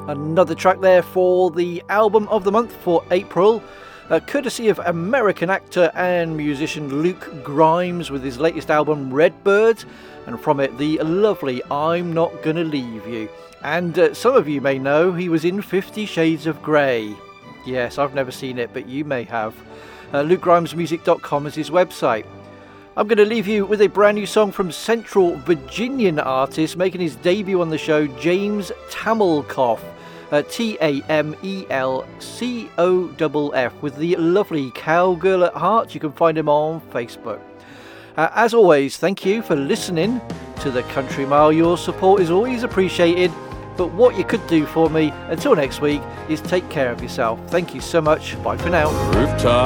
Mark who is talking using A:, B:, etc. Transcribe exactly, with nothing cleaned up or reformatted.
A: Another track there for the album of the month for April, uh, courtesy of American actor and musician Luke Grimes with his latest album Redbird, and from it the lovely I'm Not Gonna Leave You. And uh, some of you may know he was in Fifty Shades of Grey. Yes, I've never seen it, but you may have. Uh, luke grimes music dot com is his website. I'm going to leave you with a brand new song from Central Virginian artist making his debut on the show, James Tamelkoff, uh, T A M E L C O F F, with the lovely Cowgirl at Heart. You can find him on Facebook. Uh, as always, thank you for listening to the Country Mile. Your support is always appreciated, but what you could do for me until next week is take care of yourself. Thank you so much. Bye for now.
B: Rooftop